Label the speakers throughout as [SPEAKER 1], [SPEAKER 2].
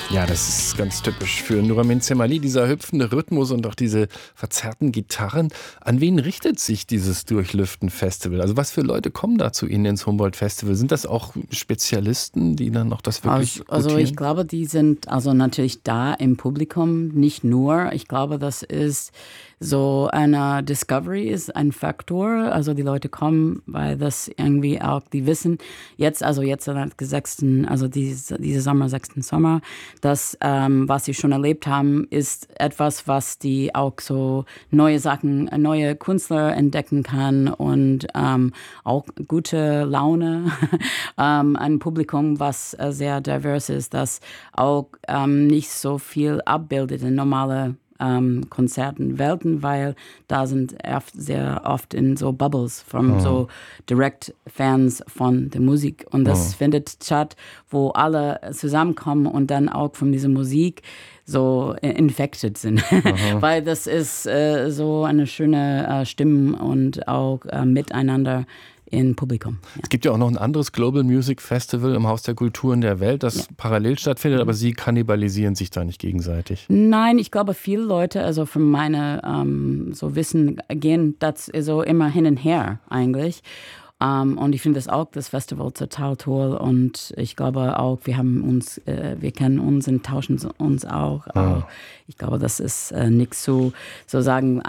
[SPEAKER 1] Ja, das ist ganz typisch für Nuramin Cemali, dieser hüpfende Rhythmus und auch diese verzerrten Gitarren. An wen richtet sich dieses Durchlüften-Festival? Also was für Leute kommen da zu Ihnen ins Humboldt-Festival? Sind das auch Spezialisten, die dann noch das wirklich
[SPEAKER 2] Also ich glaube, die sind also natürlich da im Publikum, nicht nur. Ich glaube, das ist so eine Discovery, ist ein Faktor. Also die Leute kommen, weil das irgendwie auch, die wissen, jetzt am 6., also diese Sommer, 6. Sommer, dass was sie schon erlebt haben, ist etwas, was die auch so neue Sachen, neue Künstler entdecken kann und auch gute Laune. Ein Publikum, was sehr divers ist, das auch nicht so viel abbildet in normale Konzerten, Welten, weil da sind sehr oft in so Bubbles von so Direct-Fans von der Musik. Und das findet statt, wo alle zusammenkommen und dann auch von dieser Musik so infected sind. Weil das ist so eine schöne Stimme und auch miteinander im Publikum. Ja.
[SPEAKER 1] Es gibt ja auch noch ein anderes Global Music Festival im Haus der Kulturen der Welt, das parallel stattfindet, aber Sie kannibalisieren sich da nicht gegenseitig.
[SPEAKER 2] Nein, ich glaube, viele Leute, also von meiner so Wissen, gehen das so immer hin und her eigentlich. Und ich finde das Festival total toll und ich glaube auch, wir kennen uns und tauschen uns auch. Ich glaube, das ist nichts so sagen,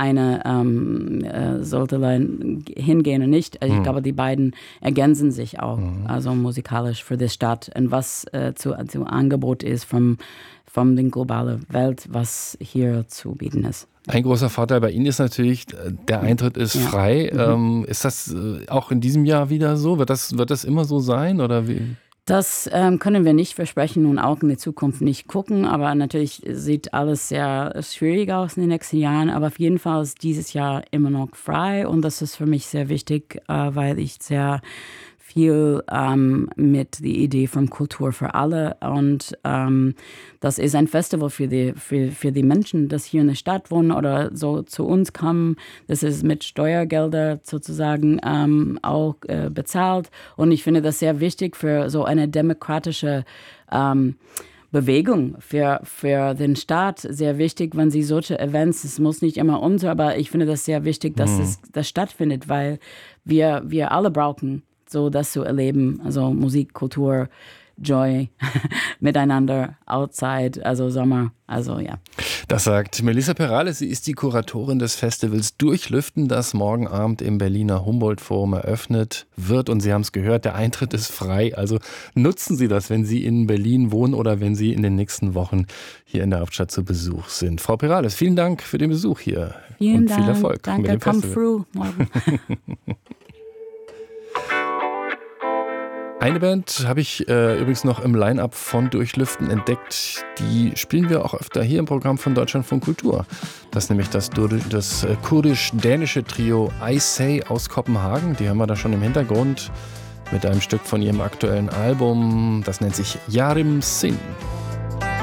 [SPEAKER 2] eine sollte hingehen und nicht. Also ich glaube, die beiden ergänzen sich auch, also musikalisch für die Stadt und was zu Angebot ist von der globalen Welt, was hier zu bieten ist.
[SPEAKER 1] Ein großer Vorteil bei Ihnen ist natürlich, der Eintritt ist frei. Ist das auch in diesem Jahr wieder so? Wird das immer so sein? Oder wie?
[SPEAKER 2] Das können wir nicht versprechen und auch in der Zukunft nicht gucken. Aber natürlich sieht alles sehr schwierig aus in den nächsten Jahren. Aber auf jeden Fall ist dieses Jahr immer noch frei. Und das ist für mich sehr wichtig, weil ich sehr viel mit der Idee von Kultur für alle und das ist ein Festival für die Menschen, die hier in der Stadt wohnen oder so zu uns kommen. Das ist mit Steuergelder sozusagen auch bezahlt und ich finde das sehr wichtig für so eine demokratische Bewegung für den Staat, sehr wichtig, wenn sie solche Events, es muss nicht immer aber ich finde das sehr wichtig, dass das stattfindet, weil wir alle brauchen so das zu erleben, also Musik, Kultur, Joy, miteinander, outside, also Sommer, also ja.
[SPEAKER 1] Das sagt Melissa Perales, sie ist die Kuratorin des Festivals Durchlüften, das morgen Abend im Berliner Humboldt-Forum eröffnet wird. Und Sie haben es gehört, der Eintritt ist frei, also nutzen Sie das, wenn Sie in Berlin wohnen oder wenn Sie in den nächsten Wochen hier in der Hauptstadt zu Besuch sind. Frau Perales, vielen Dank für den Besuch hier.
[SPEAKER 2] Vielen Dank.
[SPEAKER 1] Viel Erfolg
[SPEAKER 2] Danke,
[SPEAKER 1] mit dem
[SPEAKER 2] come
[SPEAKER 1] Festival.
[SPEAKER 2] through morgen.
[SPEAKER 1] Eine Band habe ich übrigens noch im Line-Up von Durchlüften entdeckt. Die spielen wir auch öfter hier im Programm von Deutschlandfunk Kultur. Das ist nämlich das kurdisch-dänische Trio I Say aus Kopenhagen. Die haben wir da schon im Hintergrund mit einem Stück von ihrem aktuellen Album. Das nennt sich Yarim Sin.